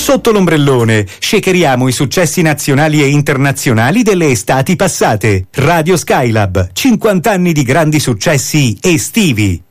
Sotto l'ombrellone, shakeriamo i successi nazionali e internazionali delle estati passate. Radio Skylab, 50 anni di grandi successi estivi.